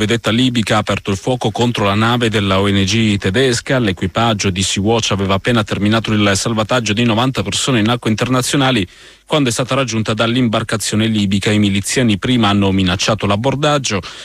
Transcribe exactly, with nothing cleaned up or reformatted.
vedetta libica ha aperto il fuoco contro la nave della O N G tedesca. L'equipaggio di Sea-Watch aveva appena terminato il salvataggio di novanta persone in acque internazionali quando è stata raggiunta dall'imbarcazione libica. I miliziani prima hanno minacciato l'abbordaggio,